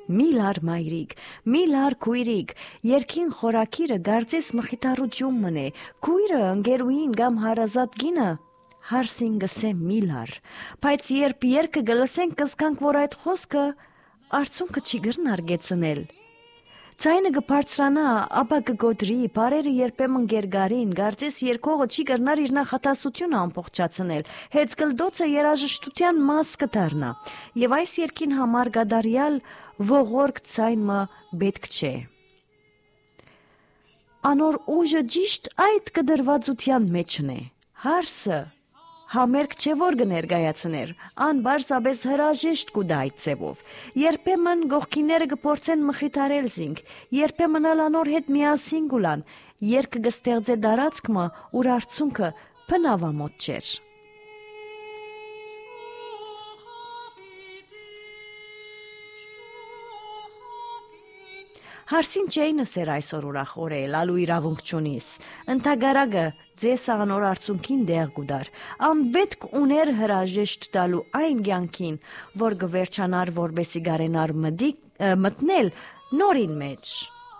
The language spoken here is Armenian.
Միլար մայրիկ, միլար քույրիկ, երկին խորակիրը գարձես մխիթարություն մնե, քույրը ընկերուին կամ հարազատ գինը հարսին գսե միլար, բայց երբ երկը գլսենք կզգանք, որ այդ խոսքը արցունքը չի գրնար գեցնել։ Ցայնը կբարձրանա, ապա կգոդրի, բարերը երբեմն գերգարին, գարձես երկողը չի կրնար իր նախատասությունը ամբողջացնել, հետ կլդոցը երաժշտության մաս կդառնա, եւ այս երկին համար գադարյալ ողորկ ցայնը պետք չէ։ Անոր ուժը ճիշտ այդ կդրվածության մեջն է, հարսը համերգ չէ որ կներկայացներ, անբարձաբես հրաժեշտ կուտա այդ ձևով, երբեմն գողքիները կփորձեն մխիթարել զինք, երբեմն անոր հետ միասին գուլան, երկը կստեղծե դարածքմը, ուր արցունքը փնավամոտ չէր։ Հարսին չէին սեր այսօր ուրախորել, ալու իրավունք չունիս, ընթագարագը ձեզ անոր արցունքին դեղ գուդար, անպետք ուներ հրաժեշտ տալու այն կյանքին, որ գվերջանար որբեսի գարենար մտնել նորին մեջ։